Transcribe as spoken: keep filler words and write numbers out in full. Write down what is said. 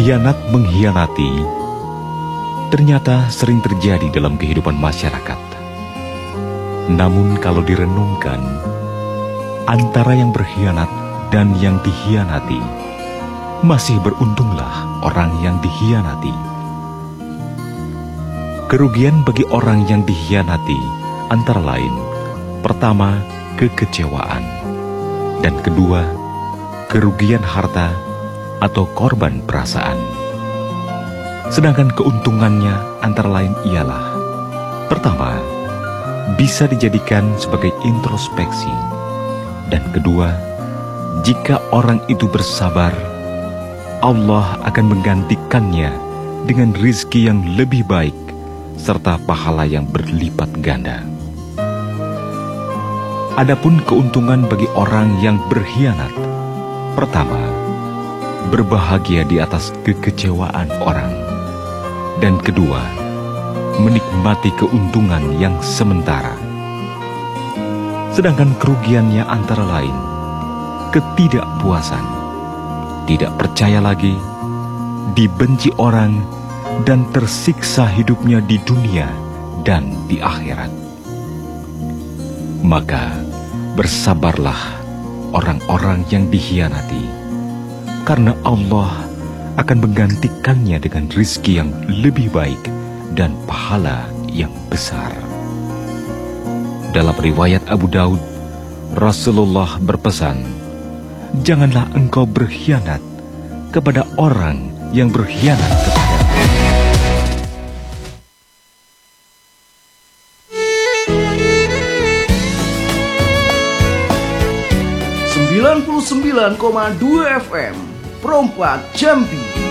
Hianat menghianati ternyata sering terjadi dalam kehidupan masyarakat. Namun kalau direnungkan, antara yang berkhianat dan yang dikhianati, masih beruntunglah orang yang dikhianati. Kerugian bagi orang yang dikhianati antara lain, pertama, kekecewaan, dan kedua, kerugian harta atau korban perasaan. Sedangkan keuntungannya antara lain ialah, pertama, bisa dijadikan sebagai introspeksi, dan kedua, jika orang itu bersabar, Allah akan menggantikannya dengan rizki yang lebih baik serta pahala yang berlipat ganda. Adapun keuntungan bagi orang yang berkhianat, pertama, berbahagia di atas kekecewaan orang, dan kedua, menikmati keuntungan yang sementara. Sedangkan kerugiannya antara lain, ketidakpuasan, tidak percaya lagi, dibenci orang, dan tersiksa hidupnya di dunia dan di akhirat. Maka bersabarlah orang-orang yang dikhianati, karena Allah akan menggantikannya dengan rizki yang lebih baik dan pahala yang besar. Dalam riwayat Abu Daud, Rasulullah berpesan, janganlah engkau berkhianat kepada orang yang berkhianat kepada sembilan puluh sembilan koma dua F M Perompak Jambi.